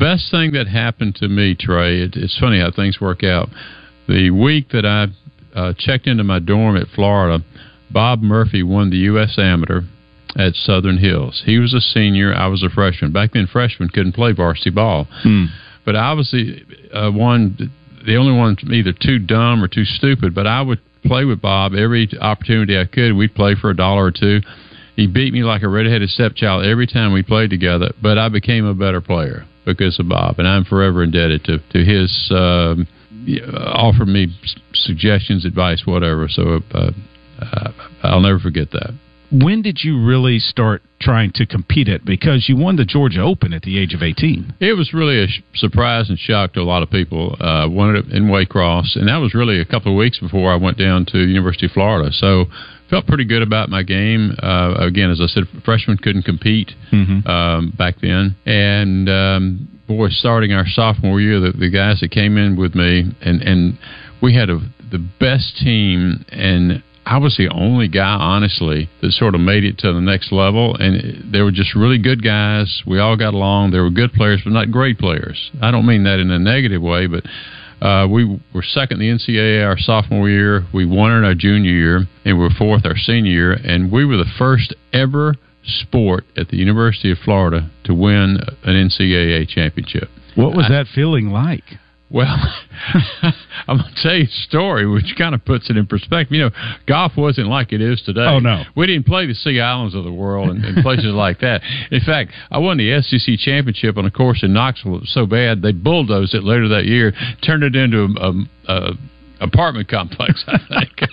best thing that happened to me, Trey, it's funny how things work out. The week that I checked into my dorm at Florida, Bob Murphy won the U.S. Amateur at Southern Hills. He was a senior. I was a freshman. Back then, freshmen couldn't play varsity ball. But I was the only one either too dumb or too stupid. But I would play with Bob every opportunity I could. We'd play for $1 or $2. He beat me like a red-headed stepchild every time we played together. But I became a better player because of Bob, and I'm forever indebted to his offer me suggestions, advice, whatever. So I'll never forget that. When did you really start trying to compete it? Because you won the Georgia Open at the age of 18. It was really a surprise and shock to a lot of people. Won it in Waycross, and that was really a couple of weeks before I went down to the University of Florida. So felt pretty good about my game. Again, as I said, freshmen couldn't compete back then. And, starting our sophomore year, the guys that came in with me, and we had the best team, and I was the only guy, honestly, that sort of made it to the next level. And they were just really good guys. We all got along. They were good players, but not great players. I don't mean that in a negative way, but we were second in the NCAA our sophomore year. We won it our junior year, and we were fourth our senior year. And we were the first ever sport at the University of Florida to win an NCAA championship. What was that feeling like? Well, I'm going to tell you a story which kind of puts it in perspective. Golf wasn't like it is today. Oh, no. We didn't play the Sea Islands of the world and places like that. In fact, I won the SEC championship on a course in Knoxville. It was so bad, they bulldozed it later that year, turned it into a apartment complex, I think.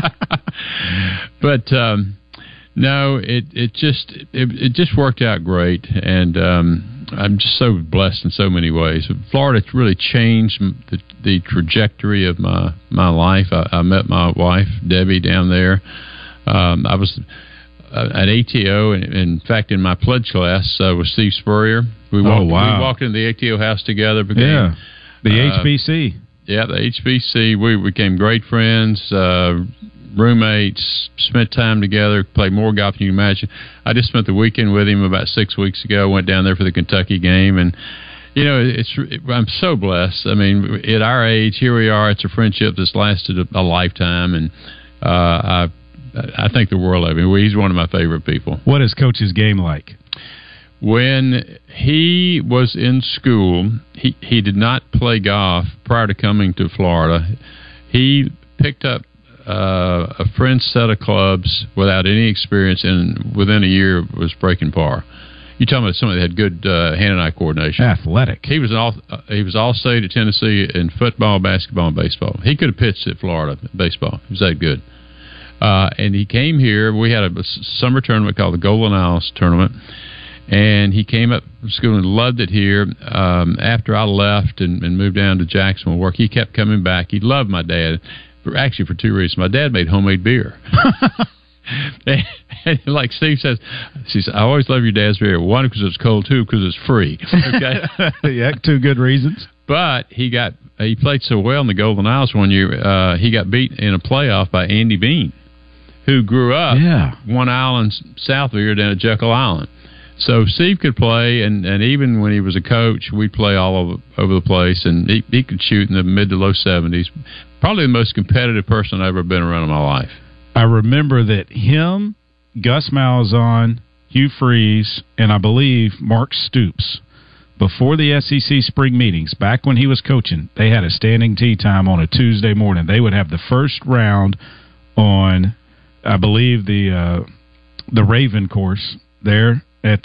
But no, it just worked out great, and I'm just so blessed in so many ways. Florida really changed the trajectory of my life. I met my wife, Debbie, down there. I was at ATO, and in fact, in my pledge class with Steve Spurrier. We walked into the ATO house together. The HBC. Yeah, the HBC. We became great friends. Roommates, spent time together, played more golf than you can imagine. I just spent the weekend with him about 6 weeks ago. Went down there for the Kentucky game, and I'm so blessed. I mean, at our age, here we are. It's a friendship that's lasted a lifetime, and I think the world of him. He's one of my favorite people. What is Coach's game like? When he was in school, he did not play golf prior to coming to Florida. He picked up a friend's set of clubs without any experience, and within a year was breaking par. You're talking about somebody that had good hand-and-eye coordination. Athletic. He was all-state at Tennessee in football, basketball, and baseball. He could have pitched at Florida baseball. He was that good. And he came here. We had a summer tournament called the Golden Isles Tournament, and he came up from school and loved it here. After I left and moved down to Jacksonville work, he kept coming back. He loved my dad. Actually, for two reasons. My dad made homemade beer. And like Steve says, I always love your dad's beer. One, because it's cold. Two, because it's free. Okay? Yeah, two good reasons. But he played so well in the Golden Isles one year, he got beat in a playoff by Andy Bean, who grew up 1 island south of here down at Jekyll Island. So Steve could play, and even when he was a coach, we'd play all over the place, and he could shoot in the mid to low 70s. Probably the most competitive person I've ever been around in my life. I remember that him, Gus Malzahn, Hugh Freeze, and I believe Mark Stoops, before the SEC spring meetings, back when he was coaching, they had a standing tee time on a Tuesday morning. They would have the first round on, I believe, the Raven course there at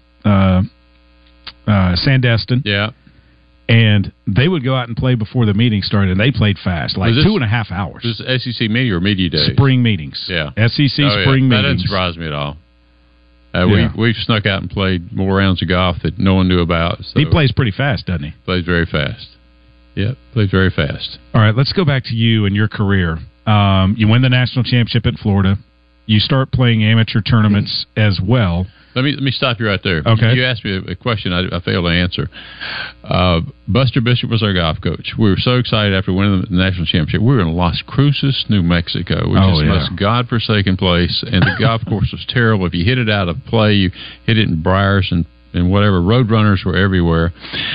Sandestin. Yeah. And they would go out and play before the meeting started, and they played fast, like 2.5 hours. This SEC media or media days? Spring meetings. Yeah. SEC spring meetings. That doesn't surprise me at all. We've snuck out and played more rounds of golf that no one knew about. So he plays pretty fast, doesn't he? Plays very fast. Yeah, plays very fast. All right, let's go back to you and your career. You win the national championship at Florida. You start playing amateur tournaments as well. Let me stop you right there. Okay. You asked me a question I failed to answer. Buster Bishop was our golf coach. We were so excited after winning the national championship. We were in Las Cruces, New Mexico, which is the most godforsaken place, and the golf course was terrible. If you hit it out of play, you hit it in briars and whatever. Road runners were everywhere.